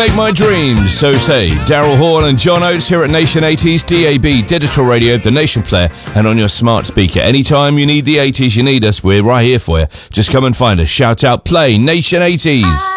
make my dreams, so say Daryl Hall and John Oates here at Nation 80s, DAB, Digital Radio, the Nation Player, and on your smart speaker. Anytime you need the 80s, you need us, we're right here for you. Just come and find us. Shout out, play Nation 80s.